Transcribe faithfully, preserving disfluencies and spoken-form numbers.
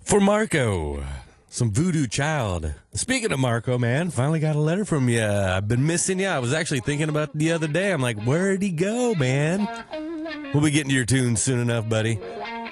For Marco, some Voodoo Child. Speaking of Marco, man, finally got a letter from you. I've been missing you. I was actually thinking about the other day. I'm like, where'd he go, man? We'll be getting to your tunes soon enough, buddy.